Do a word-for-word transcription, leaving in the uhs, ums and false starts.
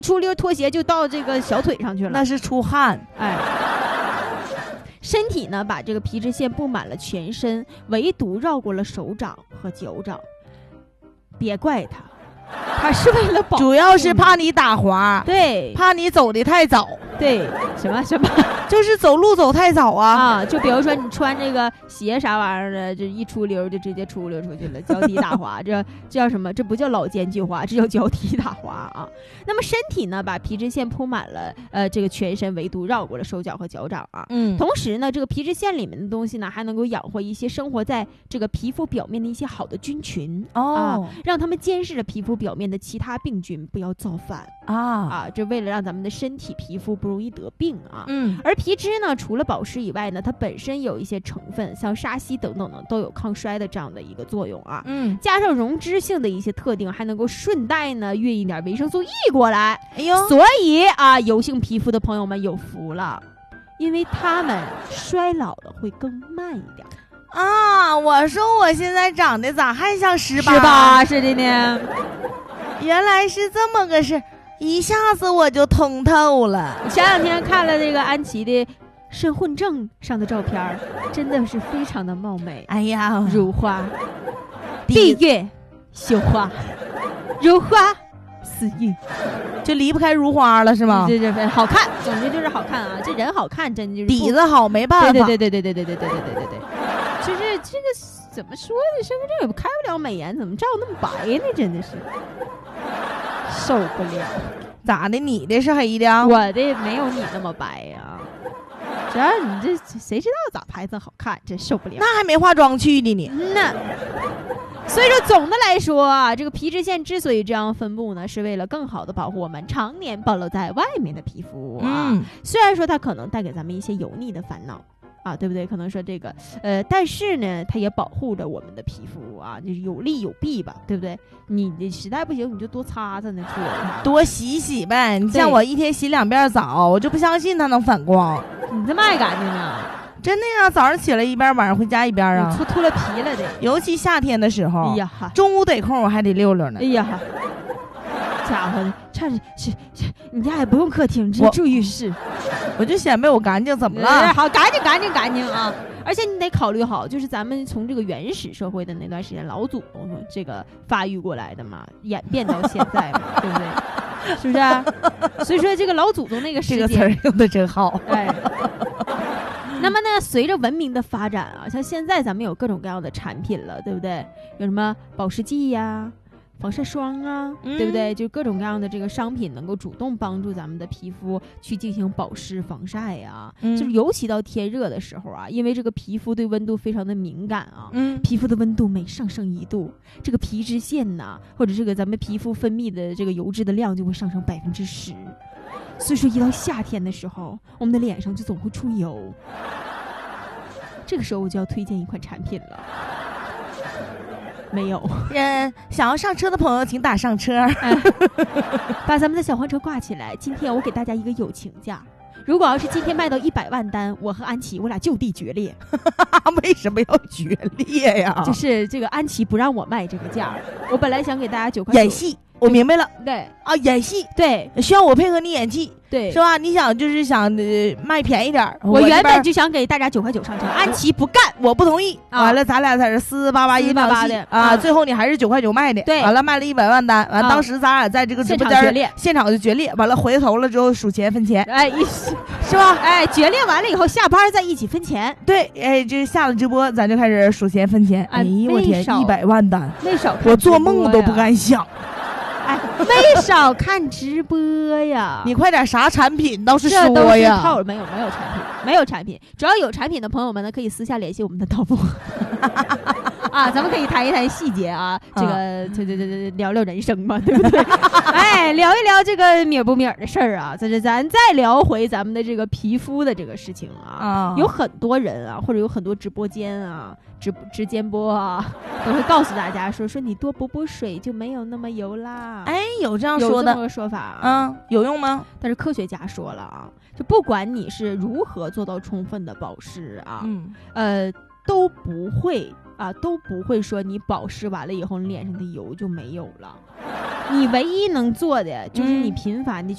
出溜拖鞋就到这个小腿上去了， 那是出汗。 哎，身体呢把这个皮脂腺布满了全身，唯独绕过了手掌和脚掌。别怪他，他是为了保护， 主要是怕你打滑， 对， 怕你走得太早。 对，什么什么， 就是走路走太早啊啊！就比如说你穿这个鞋啥玩意儿的，这一出溜就直接出溜出去了，脚底打滑，这这叫什么？这不叫老奸巨猾，这叫脚底打滑啊！那么身体呢，把皮脂腺铺满了，呃，这个全身唯独绕过了手脚和脚掌啊。 嗯， 同时呢，这个皮脂腺里面的东西呢，还能够养活一些生活在这个皮肤表面的一些好的菌群哦， 啊，让他们监视着皮肤表面的其他病菌，不要造反啊啊！这为了让咱们的身体皮肤不容易得病啊。 嗯， 而皮脂呢，除了保湿以外呢，它本身有一些成分，像沙硒等等呢，都有抗衰的这样的一个作用啊。 嗯， 加上溶脂性的一些特定，还能够顺带呢运一点维生素 E 过来。 哎呦， 所以啊，油性皮肤的朋友们有福了，因为他们衰老的会更慢一点啊。我说我现在长得咋还像十八？ 十八似的呢？ 原来是这么个事，一下子我就通透了。 前两天看了这个安琪的肾混正上的照片，真的是非常的貌美。 哎呀， 如花，闭月羞花，如花似玉， 就离不开如花了是吗？ 这这好看，总之就是好看啊！这人好看，真就是底子好，没办法。 对对对对对对对对对对对对对，就是这个怎么说呢？身份证也开不了美颜，怎么照那么白呢？真的是受不了。 咋的？你的是黑的？ 我的没有你那么白呀、啊。只要你这谁知道咋拍这好看，真受不了。 那还没化妆去的呢。 嗯呐。所以说，总的来说啊，这个皮脂腺之所以这样分布呢，是为了更好的保护我们常年暴露在外面的皮肤啊。 嗯， 虽然说它可能带给咱们一些油腻的烦恼啊，对不对？可能说这个呃，但是呢，它也保护着我们的皮肤啊，就是有利有弊吧，对不对？你你实在不行，你就多擦擦那出油， 多洗洗呗。你像我一天洗两遍澡，我就不相信它能反光。 你这么爱干净呢？ 真的呀，早上起来一边，晚上回家一边啊， 秃秃了皮了得。 尤其夏天的时候， 哎呀， 中午得空我还得溜溜呢。 哎呀，家伙的，差是是，你家也不用客厅，直接住浴室。 我就显摆我干净，怎么了？ 哎、好，干净干净干净啊！而且你得考虑好，就是咱们从这个原始社会的那段时间，老祖宗这个发育过来的嘛，演变到现在嘛，对不对？是不是、啊？所以说这个老祖宗那个时间， 这个词儿用的真好。 哎。那么呢，随着文明的发展啊，像现在咱们有各种各样的产品了，对不对？有什么保湿剂呀、啊、防晒霜啊、嗯，对不对？就各种各样的这个商品能够主动帮助咱们的皮肤去进行保湿防晒呀、啊嗯。就是尤其到天热的时候啊，因为这个皮肤对温度非常的敏感啊，嗯，皮肤的温度每上升一度，这个皮脂腺呐、啊，或者这个咱们皮肤分泌的这个油脂的量就会上升百分之十。所以说，一到夏天的时候，我们的脸上就总会出油。这个时候我就要推荐一款产品了。没有。 嗯，想要上车的朋友，请打上车。 哎、把咱们的小黄车挂起来。今天我给大家一个友情价。如果要是今天卖到一百万单，我和安琪我俩就地决裂。 为什么要决裂呀？ 就是这个安琪不让我卖这个价。我本来想给大家九块。 演戏。我明白了， 对啊，演戏， 对， 需要我配合你演技， 对， 是吧？你想就是想、呃、卖便宜点， 我原本就想给大家九块九上车，安琪不干， 我不同意。 啊、 完了，咱俩在这四四八八一八的啊、啊，最后你还是九块九卖的， 对， 完了卖了一百万单，完、啊、当时咱俩在这个直播间决裂， 现场就决裂，完了回头了之后数钱分钱， 哎，是吧？哎，决裂完了以后下班再一起分钱， 对，哎，这下了直播咱就开始数钱分钱，哎呦我天，一百万单， 没少， 我做梦都不敢想。 哎，没少看直播呀！ 你快点，啥产品倒是说呀？ 这都是套，没有没有产品，没有产品。只要有产品的朋友们呢，可以私下联系我们的导播啊，咱们可以谈一谈细节啊，这个这这这聊聊人生嘛，对不对？哎，聊一聊这个米不米的事儿啊，在这咱再聊回咱们的这个皮肤的这个事情啊。 啊有很多人啊，或者有很多直播间啊。直直播播啊，都会告诉大家说说你多补补水就没有那么油啦。 哎，有这样说的， 有这么个说法啊？ 嗯，有用吗？ 但是科学家说了啊，就不管你是如何做到充分的保湿啊， 嗯， 呃，都不会啊，都不会说你保湿完了以后，你脸上的油就没有了。你唯一能做的就是你频繁的